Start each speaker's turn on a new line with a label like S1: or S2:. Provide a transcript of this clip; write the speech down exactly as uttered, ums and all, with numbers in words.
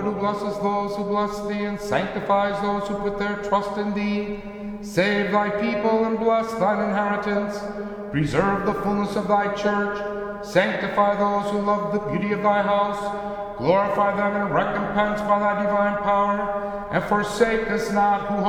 S1: who blesses those who bless thee, and sanctifies those who put their trust in thee. Save thy people and bless thine inheritance. Preserve the fullness of thy church. Sanctify those who love the beauty of thy house. Glorify them in recompense by thy divine power. And forsake us not who